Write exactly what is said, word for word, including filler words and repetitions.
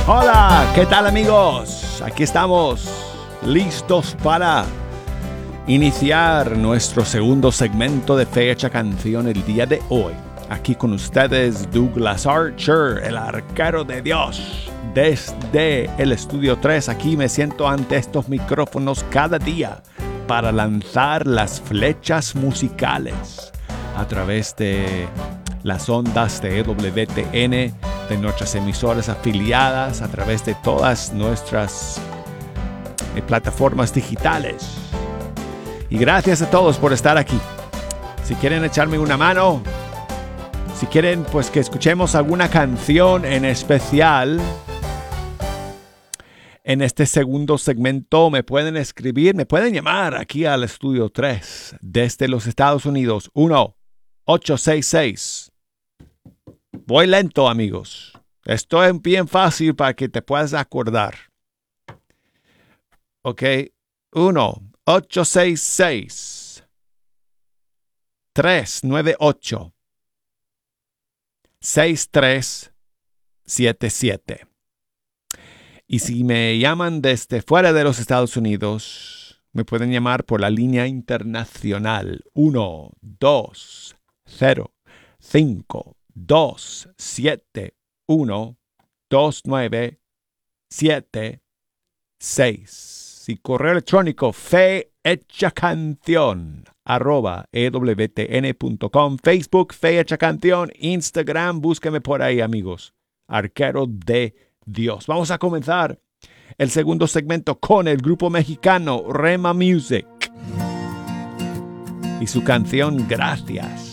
Hola, ¿qué tal amigos? Aquí estamos, listos para iniciar nuestro segundo segmento de Fecha Canción el día de hoy. Aquí con ustedes Douglas Archer, el arquero de Dios. Desde el Estudio tres, aquí me siento ante estos micrófonos cada día para lanzar las flechas musicales a través de las ondas de E W T N, de nuestras emisoras afiliadas, a través de todas nuestras eh, plataformas digitales. Y gracias a todos por estar aquí. Si quieren echarme una mano, si quieren pues que escuchemos alguna canción en especial en este segundo segmento, me pueden escribir, me pueden llamar aquí al Estudio tres desde los Estados Unidos. uno ocho seis seis. Voy lento, amigos. Esto es bien fácil para que te puedas acordar. Ok. uno ocho seis seis. tres nueve ocho. seis tres siete siete. Y si me llaman desde fuera de los Estados Unidos, me pueden llamar por la línea internacional uno dos cero cinco dos siete uno dos nueve siete seis. Y correo electrónico fehechacanción arroba ewtn punto com. Facebook Fehechacanción, Instagram, búsqueme por ahí, amigos. Arquero de Dios. Vamos a comenzar el segundo segmento con el grupo mexicano Rema Music y su canción Gracias.